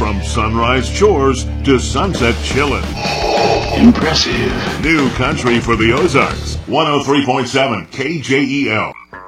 From sunrise chores to sunset chillin'. Impressive. New country for the Ozarks. 103.7 KJEL.